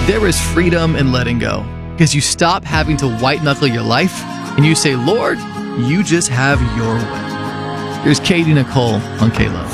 There is freedom in letting go because you stop having to white knuckle your life and you say, Lord, you just have your way. Here's Katie Nicole on K-Love.